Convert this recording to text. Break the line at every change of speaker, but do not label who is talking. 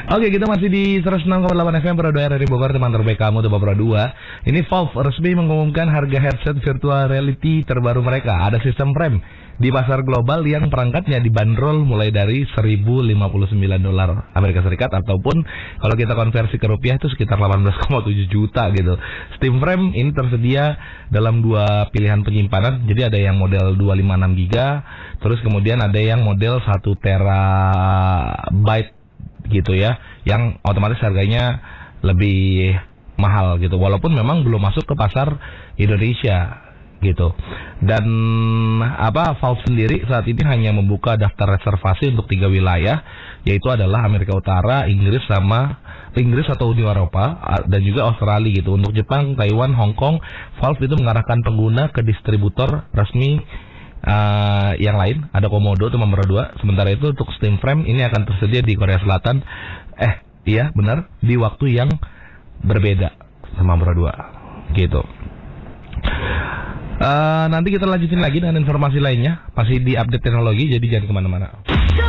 Oke, kita masih di 106,8 FM Pro 2 dari Bogor, teman terbaik kamu tuh Pro 2. Ini Valve resmi mengumumkan harga headset virtual reality terbaru mereka. Ada sistem frame di pasar global yang perangkatnya dibanderol mulai dari $1.059 Amerika Serikat, ataupun kalau kita konversi ke rupiah itu sekitar 18,7 juta gitu. Steam frame ini tersedia dalam dua pilihan penyimpanan. Jadi ada yang model 256 GB, terus kemudian ada yang model 1 terabyte gitu ya, yang otomatis harganya lebih mahal gitu, walaupun memang belum masuk ke pasar Indonesia gitu. Dan Valve sendiri saat ini hanya membuka daftar reservasi untuk 3 wilayah, yaitu adalah Amerika Utara, Inggris atau Uni Eropa, dan juga Australia gitu. Untuk Jepang, Taiwan, Hong Kong, Valve itu mengarahkan pengguna ke distributor resmi yang lain. Ada Komodo itu nomor 2. Sementara itu untuk Steam Frame ini akan tersedia di Korea Selatan. Iya benar, di waktu yang berbeda sama nomor 2 gitu. Nanti kita lanjutin lagi dengan informasi lainnya, masih di update teknologi, jadi jangan kemana-mana.